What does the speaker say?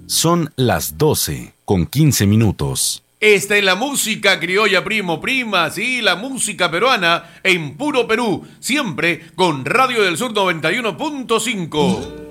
Son las 12:15. Esta es la música criolla, primo, prima, sí, la música peruana en puro Perú, siempre con Radio del Sur 91.5.